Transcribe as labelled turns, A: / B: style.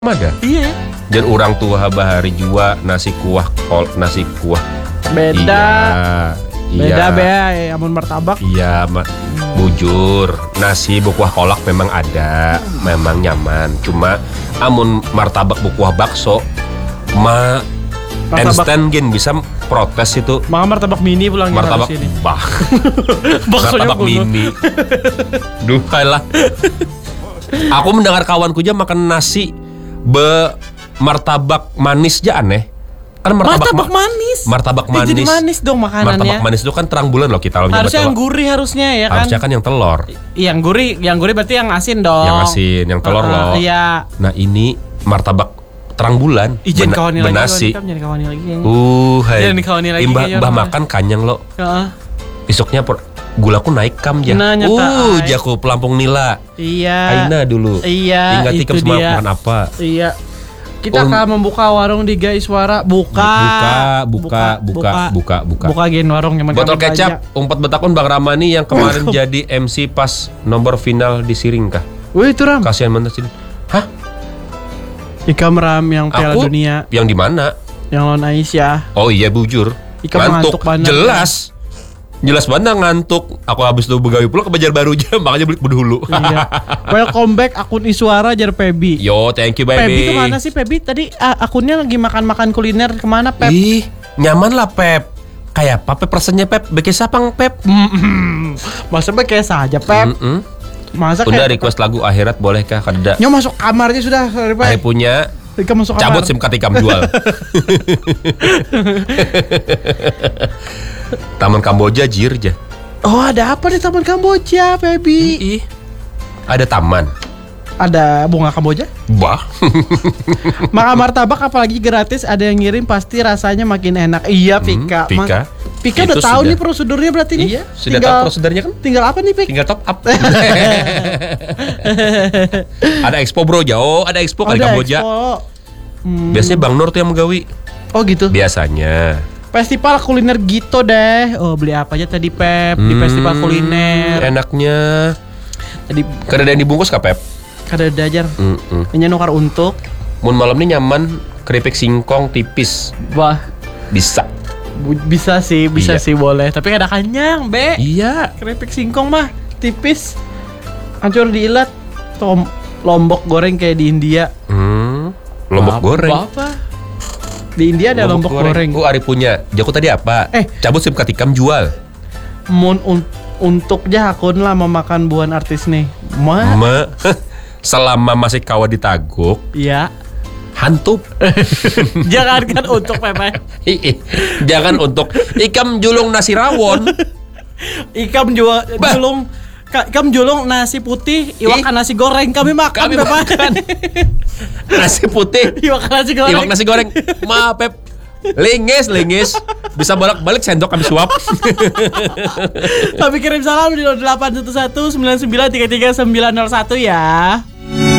A: Ada.
B: Iya.
A: Dan orang tua bahari jua nasi kuah nasi kuah.
B: Beda.
A: Iya.
B: Beda bea amun martabak.
A: Iya, bujur. Nasi bukuah kolak memang ada, memang nyaman. Cuma amun martabak bukuah bakso instan gen bisa protes itu.
B: Maka martabak mini pulang
A: Martabak
B: sini.
A: Martabak mini. Duh, lah. Aku mendengar kawanku aja makan nasi martabak manis aja aneh. Kan
B: martabak manis.
A: Martabak manis.
B: Jadi manis dong makanannya.
A: Martabak manis itu kan terang bulan loh kita.
B: Harusnya yang gurih harusnya ya kan.
A: Harusnya kan yang telur.
B: Yang gurih berarti yang asin dong.
A: Yang asin, yang telur loh.
B: Iya.
A: Nah ini martabak terang bulan.
B: Ijen kawani lagi.
A: Benasi.
B: Jangan kawani lagi.
A: Hai.
B: Jangan kawani lagi.
A: Mbah makan kanyang lo. Besoknya gulaku naik kam ya.
B: Nah,
A: jaku pelampung nila.
B: Iya.
A: Aina dulu.
B: Iya.
A: Ingat ikam semua makan apa?
B: Iya. Kita akan membuka warung di Gaiswara. Buka gen warung yang
A: botol kecap umpat betakun Bang Ramani yang kemarin jadi MC pas nomor final di Siringkah.
B: Wih itu Ram.
A: Kasihan banget sih. Hah?
B: Ikam Ram yang Piala Dunia.
A: Yang di mana?
B: Yang lawan Aisyah.
A: Oh iya bujur.
B: Ikam ngantuk banget.
A: Jelas banget ngantuk. Aku habis itu begawi pula ke Banjarbaru aja, makanya beli dulu.
B: Iya. Welcome back akun Iswara jar Pebi.
A: Yo, thank you baby.
B: Pebi kemana sih Pebi? Tadi akunnya lagi makan kuliner kemana Pep?
A: Ih, nyaman lah Pep. Kayak apa Pep rasanya Pep? Beke sapang Pep.
B: Masa kayak saja Pep. Masa
A: udah request lagu akhirat bolehkah kada?
B: Nyo masuk kamarnya sudah.
A: Saya punya.
B: Ikam masuk kamar.
A: Cabut SIM card ikam jual. Taman Kamboja jir aja.
B: Oh ada apa di Taman Kamboja, Pebi?
A: Ada taman.
B: Ada bunga Kamboja?
A: Bah.
B: Makan martabak apalagi gratis, ada yang ngirim pasti rasanya makin enak. Iya Pika. Pika udah tahu nih prosedurnya berarti nih.
A: Iya, sudah tahu prosedurnya kan?
B: Tinggal apa nih Pik?
A: Tinggal top up. Ada expo bro, jauh ada expo kali Kamboja. Biasanya Bang Nur tuh yang menggawi.
B: Oh gitu.
A: Biasanya.
B: Festival kuliner gitu deh. Oh beli apa aja tadi Pep di festival kuliner?
A: Enaknya.
B: Tadi
A: kada ada yang dibungkus kah Pep?
B: Kada ada ajar. Ini nukar untuk.
A: Mun malam ini nyaman keripik singkong tipis.
B: Wah
A: bisa.
B: Bisa sih boleh. Tapi kada kenyang be.
A: Iya.
B: Keripik singkong mah tipis. Hancur diilat. Lombok goreng kayak di India.
A: Lombok goreng.
B: Apa? Di India ada lombok goreng.
A: Ari punya. Jaku tadi apa? Cabut SIM card ikam jual.
B: Mun untuk akun lah memakan buan artis nih.
A: Selama masih kawa ditaguk.
B: Iya.
A: Hantup.
B: Jangan kan untuk Pepe.
A: Jangan untuk ikam julung nasi rawon.
B: Ikam julung nasi putih, iwak nasi goreng kami makan.
A: Nasi putih,
B: iwak nasi goreng.
A: Ma Pep, lengis. Bisa bolak-balik sendok kami suap.
B: Kami kirim salam di 811 9933 901 ya.